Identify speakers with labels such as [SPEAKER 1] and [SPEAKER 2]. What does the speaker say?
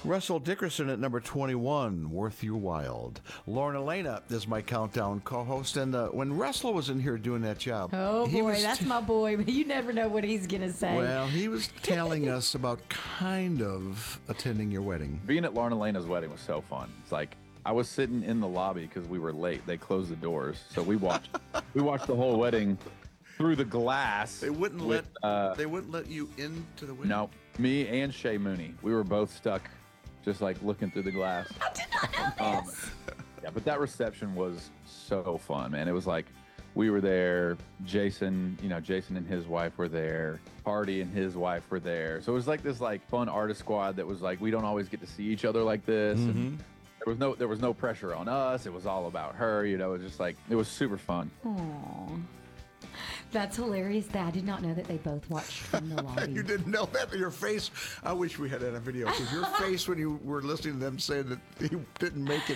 [SPEAKER 1] Russell Dickerson at number 21, Worth Your While. Lauren Elena is my countdown co-host, and when Russell was in here doing that job...
[SPEAKER 2] Oh, boy, that's my boy. You never know what he's going to say.
[SPEAKER 1] Well, he was telling us about kind of attending your wedding.
[SPEAKER 3] Being at Lauren Elena's wedding was so fun. It's like, I was sitting in the lobby because we were late. They closed the doors, so we watched the whole wedding through the glass.
[SPEAKER 1] They wouldn't let you into the wedding?
[SPEAKER 3] No, me and Shay Mooney. We were both stuck just like looking through the glass.
[SPEAKER 2] I did not know this.
[SPEAKER 3] Yeah, but that reception was so fun, man. It was like we were there. Jason and his wife were there. Hardy and his wife were there. So it was like this like fun artist squad that was like, we don't always get to see each other like this. And there was no pressure on us. It was all about her. It was just like, it was super fun.
[SPEAKER 2] Aww. That's hilarious. I did not know that they both watched from the lobby.
[SPEAKER 1] You didn't know that? Your face, I wish we had that on video, because your face when you were listening to them say that you didn't make it